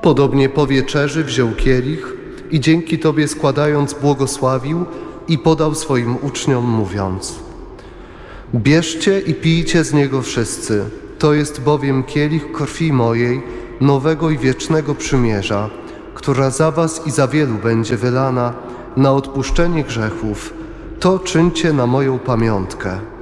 Podobnie po wieczerzy wziął kielich i dzięki Tobie składając błogosławił i podał swoim uczniom mówiąc: bierzcie i pijcie z niego wszyscy, to jest bowiem kielich krwi mojej, nowego i wiecznego przymierza, która za was i za wielu będzie wylana na odpuszczenie grzechów. To czyńcie na moją pamiątkę.